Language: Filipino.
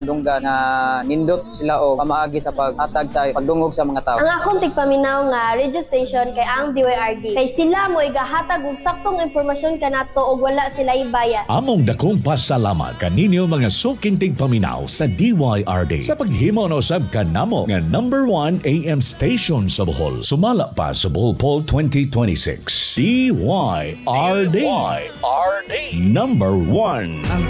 Dungga na nindot sila o pamaagi sa paghatag sa pagdungog sa mga tao. Ang akong tigpaminaw nga radio station kay ang DYRD. Kay sila mo igahatag og saktong impormasyon kanato og wala sila ibayad. Among dakong pasalamat kaninyo mga suking tigpaminaw sa DYRD sa paghimo na usab kanamo nga number 1 AM station sa Bohol. Sumala pa sa Bohol Poll 2026. DYRD. Number 1.